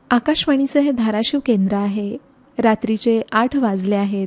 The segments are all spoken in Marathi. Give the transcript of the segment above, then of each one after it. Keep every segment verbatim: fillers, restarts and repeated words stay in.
आकाशवाणीचं हे धाराशिव केंद्र आहे. रात्रीचे आठ वाजले आहेत.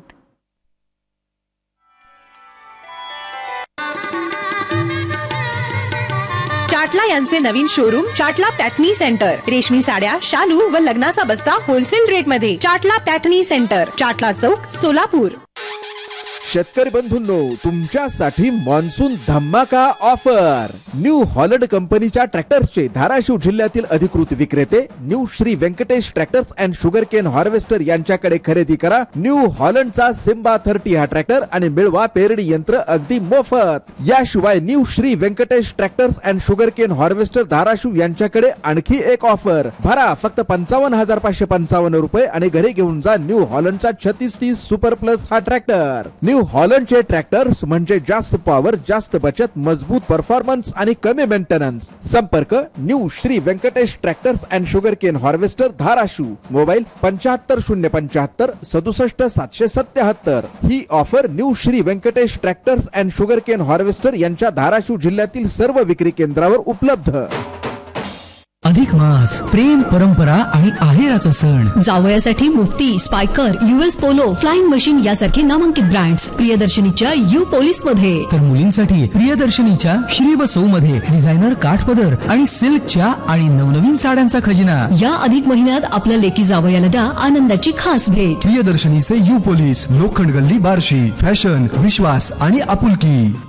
चाटला यांचे नवीन शोरूम चाटला पॅटर्नी सेंटर. रेशमी साड्या, शालू व लग्नाचा बस्ता होलसेल रेट मध्ये. चाटला पॅटर्नी सेंटर, चाटला चौक, सोलापूर. शेतकरी बंधूंनो, तुमच्यासाठी मान्सून धमाका ऑफर. न्यू हॉलंड कंपनीच्या ट्रॅक्टर्सचे धाराशिव जिल्ह्यातील अधिकृत विक्रेते new Shri Venkatesh tractors and sugar cane harvester यांच्याकडे खरेदी करा. न्यू हॉलंडचा सिम्बा थर्टी हा ट्रॅक्टर आणि मिळवा पेरणी यंत्र अगदी मोफत. याशिवाय new Shri Venkatesh tractors and sugar cane harvester Dharashiv यांच्याकडे आणखी एक ऑफर. भरा फक्त पंचावन्न हजार पाचशे पंचावन्न रुपये आणि घरी घेऊन जा न्यू हॉलंडचा छत्तीस तीस सुपर प्लस हा ट्रॅक्टर. न्यू हॉलंडचे ट्रॅक्टर्स म्हणजे जास्त पॉवर, जास्त बचत, मजबूत परफॉर्मन्स आणि कमी मेंटेनन्स. संपर्क new Shri Venkatesh tractors and sugar cane harvester Dharashiv. Mobile पंच्याहत्तर शून्य पंच्याहत्तर सदुसष्ट सातशे सत्याहत्तर. ही offer new Shri Venkatesh tractors and sugar cane harvester यांच्या धाराशिव जिल्ह्यातील सर्व विक्री केंद्रावर उपलब्ध. अधिक मास, प्रेम, परंपरा आणि आहेराचा सण. जावयासाठी Mufti, स्पायकर, US Polo, flying machine यासारखे नामांकित ब्रँड्स प्रियदर्शनीच्या यू पोलीस मध्ये. तर मुलींसाठी प्रियदर्शनीच्या श्री व सौ मध्ये डिझायनर काठपदर आणि सिल्कच्या आणि नवनवीन साड्यांचा खजिना. या अधिक महिन्यात आपल्या लेकी जावयाला द्या आनंदाची खास भेट. प्रियदर्शनीचे यू पोलीस, लोखंड गल्ली, बार्शी. फॅशन, विश्वास आणि आपुलकी.